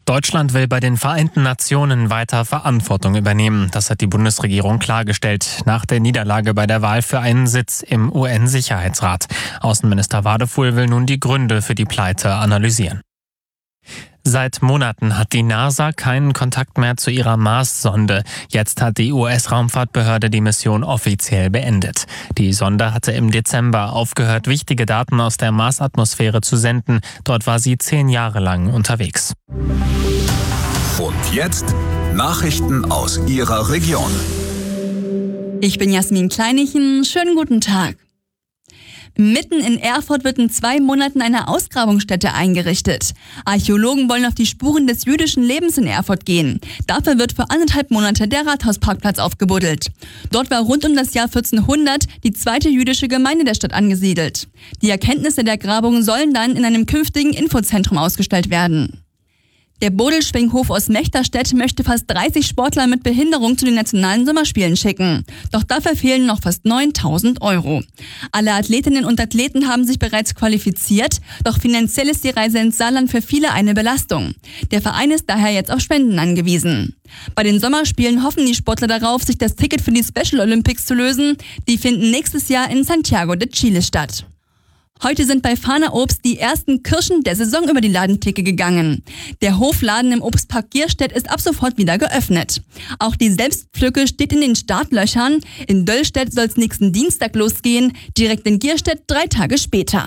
Deutschland will bei den Vereinten Nationen weiter Verantwortung übernehmen. Das hat die Bundesregierung klargestellt nach der Niederlage bei der Wahl für einen Sitz im UN-Sicherheitsrat. Außenminister Wadefuhl will nun die Gründe für die Pleite analysieren. Seit Monaten hat die NASA keinen Kontakt mehr zu ihrer Mars-Sonde. Jetzt hat die US-Raumfahrtbehörde die Mission offiziell beendet. Die Sonde hatte im Dezember aufgehört, wichtige Daten aus der Marsatmosphäre zu senden. Dort war sie 10 Jahre lang unterwegs. Und jetzt Nachrichten aus Ihrer Region. Ich bin Jasmin Kleinichen. Schönen guten Tag. Mitten in Erfurt wird in 2 Monaten eine Ausgrabungsstätte eingerichtet. Archäologen wollen auf die Spuren des jüdischen Lebens in Erfurt gehen. Dafür wird für 1,5 Monate der Rathausparkplatz aufgebuddelt. Dort war rund um das Jahr 1400 die zweite jüdische Gemeinde der Stadt angesiedelt. Die Erkenntnisse der Grabung sollen dann in einem künftigen Infozentrum ausgestellt werden. Der Bodelschwinghof aus Mechterstedt möchte fast 30 Sportler mit Behinderung zu den nationalen Sommerspielen schicken. Doch dafür fehlen noch fast 9.000 €. Alle Athletinnen und Athleten haben sich bereits qualifiziert, doch finanziell ist die Reise ins Saarland für viele eine Belastung. Der Verein ist daher jetzt auf Spenden angewiesen. Bei den Sommerspielen hoffen die Sportler darauf, sich das Ticket für die Special Olympics zu lösen. Die finden nächstes Jahr in Santiago de Chile statt. Heute sind bei Fahner Obst die ersten Kirschen der Saison über die Ladentheke gegangen. Der Hofladen im Obstpark Gierstedt ist ab sofort wieder geöffnet. Auch die Selbstpflücke steht in den Startlöchern. In Döllstedt soll es nächsten Dienstag losgehen, direkt in Gierstedt 3 Tage später.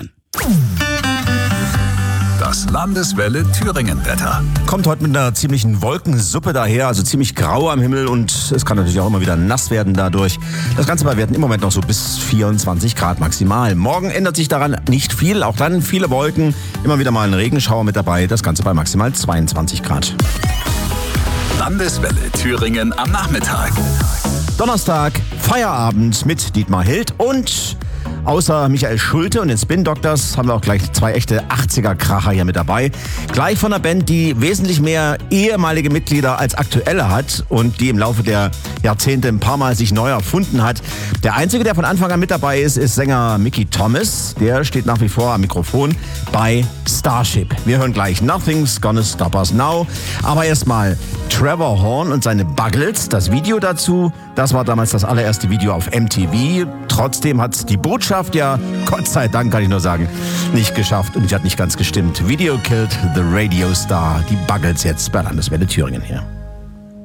Das Landeswelle Thüringen-Wetter. Kommt heute mit einer ziemlichen Wolkensuppe daher, also ziemlich grau am Himmel und es kann natürlich auch immer wieder nass werden dadurch. Das Ganze bei Werten im Moment noch so bis 24 Grad maximal. Morgen ändert sich daran nicht viel, auch dann viele Wolken, immer wieder mal ein Regenschauer mit dabei, das Ganze bei maximal 22 Grad. Landeswelle Thüringen am Nachmittag. Donnerstag, Feierabend mit Dietmar Hild und außer Michael Schulte und den Spin Doctors haben wir auch gleich 2 echte 80er-Kracher hier mit dabei. Gleich von einer Band, die wesentlich mehr ehemalige Mitglieder als aktuelle hat und die im Laufe der Jahrzehnte ein paar Mal sich neu erfunden hat. Der Einzige, der von Anfang an mit dabei ist Sänger Mickey Thomas. Der steht nach wie vor am Mikrofon bei Starship. Wir hören gleich Nothing's Gonna Stop Us Now. Aber erstmal Trevor Horn und seine Buggles. Das Video dazu, das war damals das allererste Video auf MTV. Trotzdem hat die Botschaft ja, Gott sei Dank kann ich nur sagen, nicht geschafft und die hat nicht ganz gestimmt. Video killed the Radio Star. Die Buggles jetzt bei Landeswelle Thüringen hier.